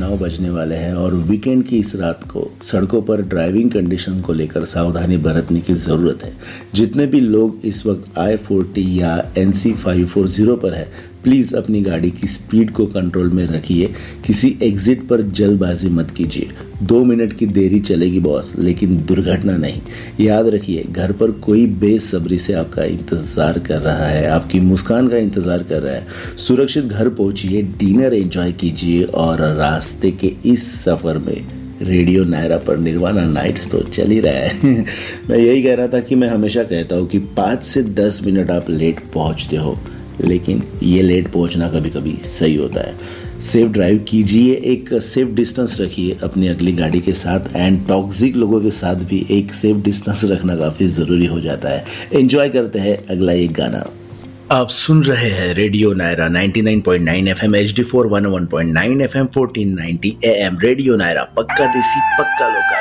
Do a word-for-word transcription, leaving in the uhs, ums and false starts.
नौ बजने वाले हैं और वीकेंड की इस रात को सड़कों पर ड्राइविंग कंडीशन को लेकर सावधानी बरतने की ज़रूरत है। जितने भी लोग इस वक्त आई फोर्टी या एन सी फाइव फोर्टी पर है, प्लीज़ अपनी गाड़ी की स्पीड को कंट्रोल में रखिए। किसी एग्जिट पर जल्दबाजी मत कीजिए। दो मिनट की देरी चलेगी बॉस, लेकिन दुर्घटना नहीं। याद रखिए, घर पर कोई बेसब्री से आपका इंतज़ार कर रहा है, आपकी मुस्कान का इंतज़ार कर रहा है। सुरक्षित घर पहुंचिए, डिनर एंजॉय कीजिए और रास्ते के इस सफ़र में रेडियो नायरा पर निर्वाणा नाइट्स तो चल ही रहा है। मैं यही कह रहा था कि मैं हमेशा कहता हूँ कि पाँच से दस मिनट आप लेट पहुँचते हो, लेकिन ये लेट पहुंचना कभी कभी सही होता है। सेफ ड्राइव कीजिए, एक सेफ डिस्टेंस रखिए अपनी अगली गाड़ी के साथ, एंड टॉक्सिक लोगों के साथ भी एक सेफ डिस्टेंस रखना काफ़ी ज़रूरी हो जाता है। एंजॉय करते हैं अगला एक गाना। आप सुन रहे हैं radio Naira ninety nine point nine FM, H D four one one point nine FM, fourteen ninety am. Radio Naira, पक्का देसी पक्का लोकल।